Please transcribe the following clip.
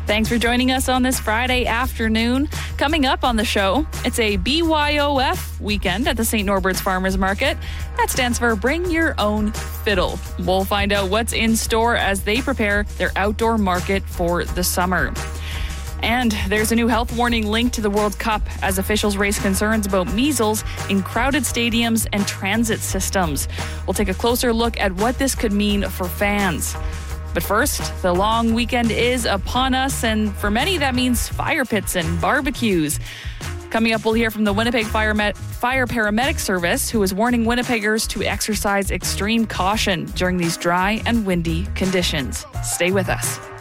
Thanks for joining us on this Friday afternoon. Coming up on the show, it's a BYOF weekend at the St. Norbert's Farmers Market. That stands for Bring Your Own Fiddle. We'll find out what's in store as they prepare their outdoor market for the summer. And there's a new health warning linked to the World Cup as officials raise concerns about measles in crowded stadiums and transit systems. We'll take a closer look at what this could mean for fans. But first, the long weekend is upon us, and for many that means fire pits and barbecues. Coming up, we'll hear from the Winnipeg Fire Paramedic Service, who is warning Winnipeggers to exercise extreme caution during these dry and windy conditions. Stay with us.